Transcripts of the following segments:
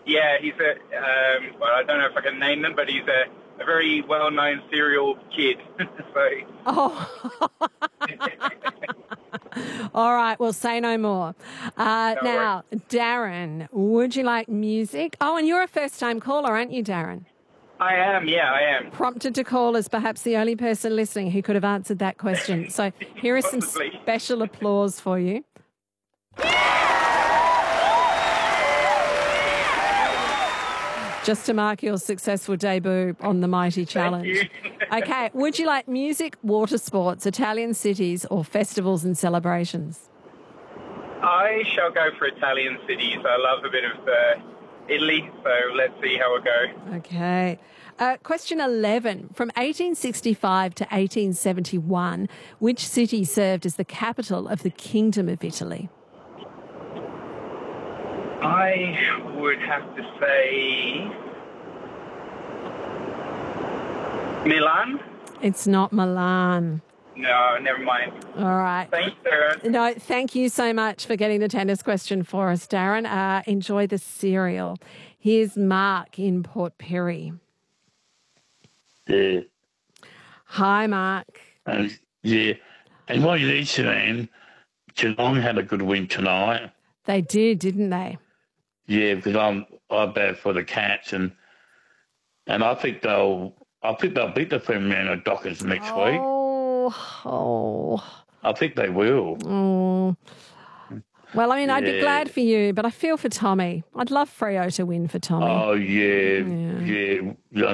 Yeah, he's well, I don't know if I can name them, but he's a very well-known serial kid. So. Oh. All right, well, say no more. Now, Darren, would you like music? Oh, and you're a first-time caller, aren't you, Darren? I am, yeah, I am. Prompted to call as perhaps the only person listening who could have answered that question. So here is some special applause for you. Just to mark your successful debut on the Mighty Challenge. Okay, would you like music, water sports, Italian cities, or festivals and celebrations? I shall go for Italian cities. I love a bit of Italy, so let's see how it goes. Okay. Question 11. From 1865 to 1871, which city served as the capital of the Kingdom of Italy? I would have to say Milan. It's not Milan. No, never mind. All right. Thanks, Darren. No, thank you so much for getting the tennis question for us, Darren. Enjoy the cereal. Here's Mark in Port Pirie. Yeah. Hi, Mark. Yeah. And what you need to mean, Geelong had a good win tonight. They did, didn't they? Yeah, because I'm bad for the Cats, and I think they'll beat the Fremantle Dockers next week. I think they will. Oh. Well, I mean, I'd be glad for you, but I feel for Tommy. I'd love Freo to win for Tommy. Oh yeah.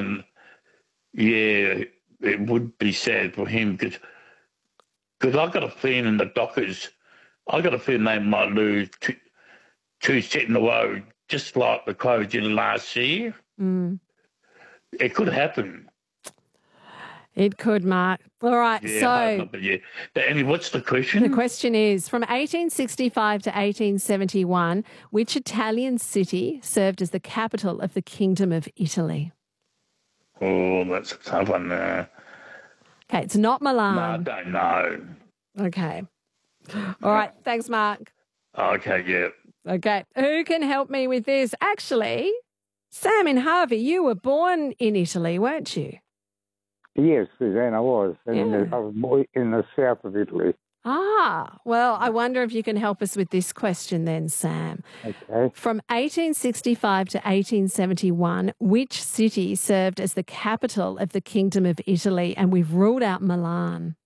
It would be sad for him because I've got a feeling the Dockers. I got a feeling they might lose two set in a row, just like the Crows did last year. Mm. It could happen. It could, Mark. All right, so... But Annie, what's the question? The question is, from 1865 to 1871, which Italian city served as the capital of the Kingdom of Italy? Oh, that's a tough one. Okay, it's not Milan. No, I don't know. Okay. All right, thanks, Mark. Okay, yeah. Okay, who can help me with this? Actually, Sam in Harvey, you were born in Italy, weren't you? Yes, Suzanne, I was. I was in the south of Italy. Ah, well, I wonder if you can help us with this question then, Sam. Okay. From 1865 to 1871, which city served as the capital of the Kingdom of Italy? And we've ruled out Milan.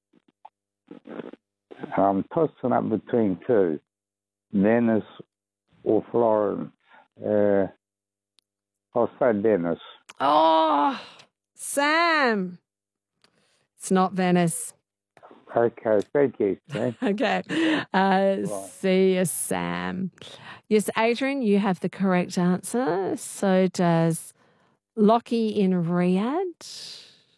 I'm tossing up between two, Venice or Florence. I'll say Venice. Oh, Sam. It's not Venice. Okay, thank you, Sam. Okay. See you, Sam. Yes, Adrian, you have the correct answer. So does Lockie in Riyadh.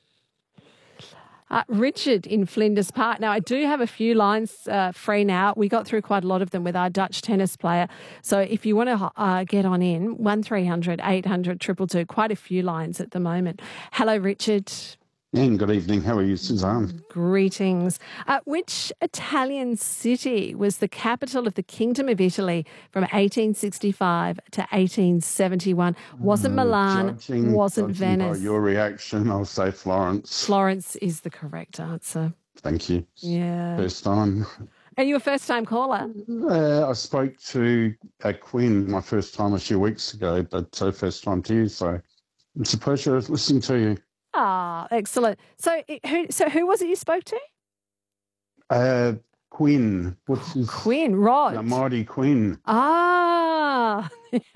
Richard in Flinders Park. Now, I do have a few lines free now. We got through quite a lot of them with our Dutch tennis player. So if you want to get on in, 1300 800 222, quite a few lines at the moment. Hello, Richard. And good evening. How are you, Suzanne? Greetings. Which Italian city was the capital of the Kingdom of Italy from 1865 to 1871? Wasn't Milan, wasn't Venice. By your reaction, I'll say Florence. Florence is the correct answer. Thank you. Yeah. First time. Are you a first-time caller? I spoke to Quinn my first time a few weeks ago, but first time to you, so it's a pleasure listening to you. Ah, excellent. So who was it you spoke to? Quinn. What's his? Quinn, Rod. The mighty Quinn. Ah.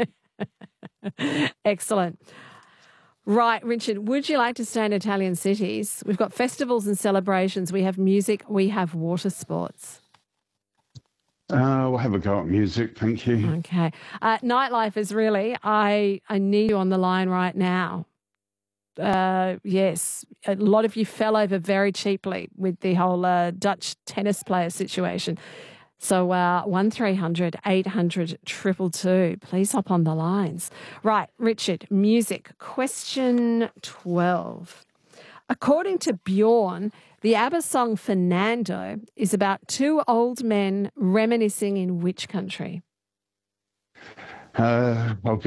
Excellent. Right, Richard, would you like to stay in Italian cities? We've got festivals and celebrations. We have music. We have water sports. We'll have a go at music, thank you. Okay. Nightlife is really, I need you on the line right now. Yes, a lot of you fell over very cheaply with the whole Dutch tennis player situation. So 1300 800 222. Please hop on the lines. Right, Richard, music. Question 12. According to Bjorn, the ABBA song Fernando is about two old men reminiscing in which country? I'll go